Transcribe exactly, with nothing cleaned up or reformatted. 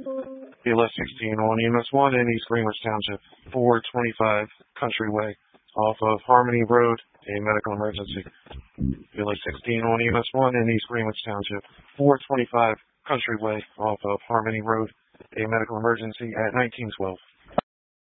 B L S sixteen on E M S one in East Greenwich Township, four twenty-five Country Way, off of Harmony Road, a medical emergency. B L S sixteen on E M S one in East Greenwich Township, four twenty-five Country Way, off of Harmony Road, a medical emergency at nineteen twelve.